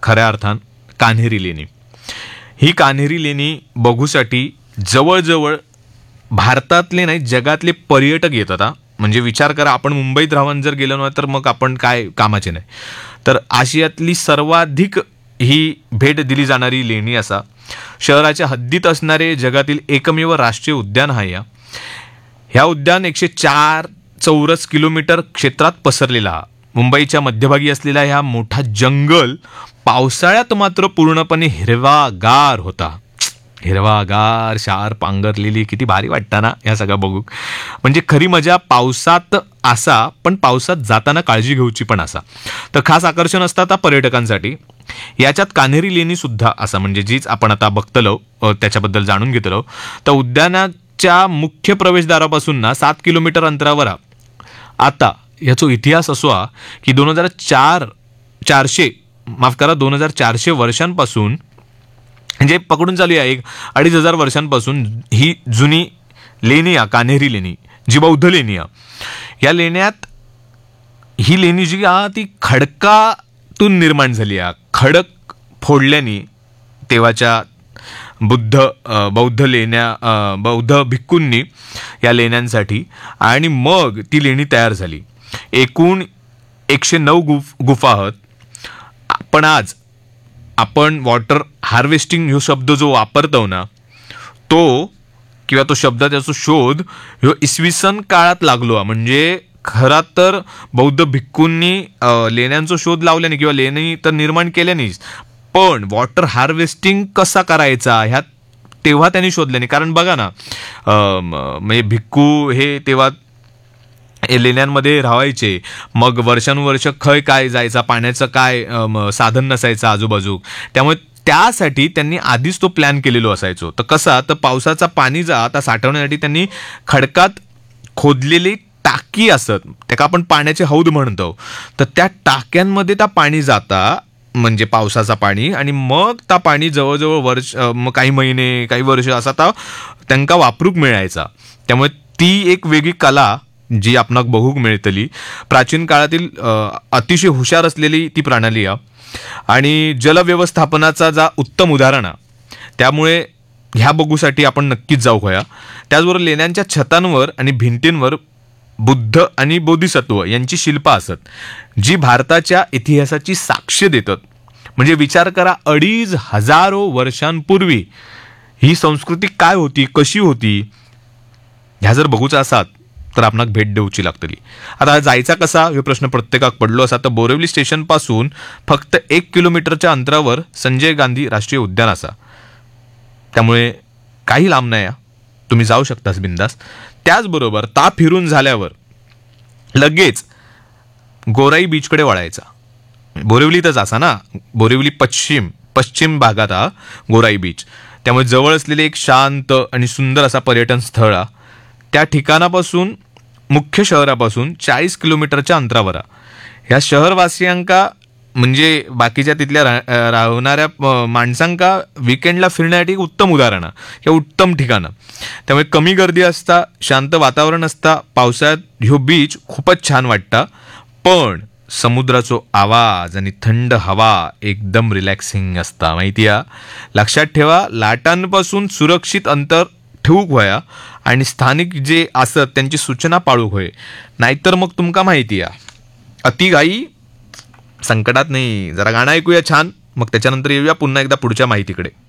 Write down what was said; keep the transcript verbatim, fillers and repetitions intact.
खऱ्या अर्थान कान्हेरी लेणी. ही कान्हेरी लेणी बघूसाठी जवळजवळ भारतातले नाही जगातले पर्यटक येतात. हा म्हणजे विचार करा, आपण मुंबईत राहून जर गेलो ना तर मग आपण काय कामाचे नाही. तर आशियातली सर्वाधिक ही भेट दिली जाणारी लेणी असा. शहराच्या हद्दीत असणारे जगातील एकमेव राष्ट्रीय उद्यान आहे. या ह्या उद्यान एकशे चार चौरस किलोमीटर क्षेत्रात पसरलेला हा. मुंबईच्या मध्यभागी असलेला ह्या मोठा जंगल पावसाळ्यात मात्र पूर्णपणे हिरवागार होता. हिरवागार शार पांघरलेली, किती भारी वाटतं ना ह्या सगळं बघू. म्हणजे खरी मजा पावसात असा, पण पावसात जाताना काळजी घेऊची पण असा. तर खास आकर्षण असतात पर्यटकांसाठी. याच्यात कान्हेरी लेणी सुद्धा असा, म्हणजे जीच आपण आता बघतलो त्याच्याबद्दल जाणून घेतलो. तर उद्यानाच्या मुख्य प्रवेशद्वारापासून ना सात किलोमीटर अंतरावर आता याचा इतिहास असो की दोन हजार चार चारशे माफ करा दोन हजार चारशे वर्षांपासून, म्हणजे पकडून चालूया एक अडीच हजार वर्षांपासून ही जुनी लेणी आ कान्हेरी लेणी, जी बौद्ध लेणी आ. या लेण्यात ही लेणी जी आ ती खडकातून निर्माण झाली आहे. खडक फोडल्याने तेव्हाच्या बुद्ध बौद्ध लेण्या बौद्ध भिक्खूंनी या लेण्यांसाठी, आणि मग ती लेणी तयार झाली. एकूण एकशे नऊ गुफ गुफा आहेत. पण आज आपण वॉटर हार्वेस्टिंग ह्यो शब्द जो वापरतो ना, तो किंवा तो शब्द त्याचा शोध ह्यो इसवी सन काळात लागलो. म्हणजे खरा तर बौद्ध भिक्खूंनी लेण्यांचा शोध लावल्याने किंवा लेणी तर निर्माण केल्यानेच, पण वॉटर हार्वेस्टिंग कसा करायचा ह्यात तेव्हा त्यांनी शोधल्याने. कारण बघा ना, म्हणजे भिक्खू हे तेव्हा लेण्यांमध्ये राहायचे, मग वर्षानुवर्ष खय काय जायचा, पाण्याचं काय साधन नसायचं आजूबाजू, त्यामुळे त्यासाठी त्यांनी आधीच तो प्लॅन केलेलो असायचो. तर कसा, तर पावसाचा पाणी जा आता साठवण्यासाठी त्यांनी खडकात खोदलेली टाकी असत, त्याला आपण पाण्याचे हौद म्हणतो. तर त्या टाक्यांमध्ये त्या पाणी जाता, म्हणजे पावसाचा पाणी, आणि मग त्या पाणी जवळजवळ वर्ष मग काही महिने काही वर्ष असा ता त्यांना वापरूक मिळायचा. त्यामुळे ती एक वेगळी कला जी आपणाक बघूक मिळतली. प्राचीन काळातील अतिशय हुशार असलेली ती प्रणाली आहे आणि जलव्यवस्थापनाचा जा उत्तम उदाहरण आहे. त्यामुळे ह्या बघूसाठी आपण नक्कीच जाऊ होया. त्याचबरोबर लेण्यांच्या छतांवर आणि भिंतींवर बुद्ध आणि बोधिसत्व यांची शिल्प असत, जी भारताच्या इतिहासाची साक्ष देतात. म्हणजे विचार करा, अडीच हजारो वर्षांपूर्वी ही संस्कृती काय होती, कशी होती, ह्या जर बघूचा असात तर आपणाक भेट देऊची लागतली. आता जायचा कसा हे प्रश्न प्रत्येकाक पडलो असा. तर बोरिवली स्टेशन पासून फक्त एक किलोमीटरच्या अंतरावर संजय गांधी राष्ट्रीय उद्यान असा. त्यामुळे काही लांब नाही, तुम्ही जाऊ शकतास बिंदास. त्याचबरोबर ता फिरून झाल्यावर लगेच गोराई बीचकडे वळायचा. बोरिवलीतच असा ना, बोरिवली पश्चिम पश्चिम भागात हा गोराई बीच. त्यामुळे जवळ असलेले एक शांत आणि सुंदर असा पर्यटन स्थळ हा. त्या ठिकाणापासून मुख्य शहरापासून चाळीस किलोमीटरच्या अंतरावर. ह्या शहरवासियांका म्हणजे बाकीच्या तिथल्या रा राहणाऱ्या माणसांका विकेंडला फिरण्यासाठी उत्तम उदाहरण आहे, उत्तम ठिकाणं. त्यामुळे कमी गर्दी असता, शांत वातावरण असता. पावसाळ्यात ह्यो बीच खूपच छान वाटतं, पण समुद्राचो आवाज आणि थंड हवा एकदम रिलॅक्सिंग असता, माहिती आहे. लक्षात ठेवा, लाटांपासून सुरक्षित अंतर ठेवूक होया आणि स्थानिक जे असत त्यांची सूचना पाळूक होय. नाहीतर मग तुमका माहिती आहे अतिघाई संकटात नाही. जरा गाणं ऐकूया छान, मग त्याच्यानंतर येऊया पुन्हा एकदा पुढच्या माहितीकडे.